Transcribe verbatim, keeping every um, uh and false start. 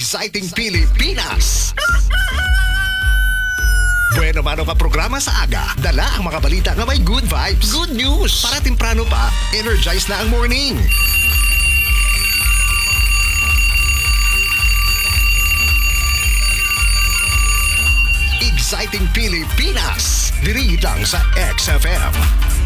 Exciting Pilipinas! Bueno mano ka programa sa aga, dala ang mga balita nga may good vibes. Good news! Para temprano pa, energize na ang morning. Exciting Pilipinas! Diri lang sa X F M.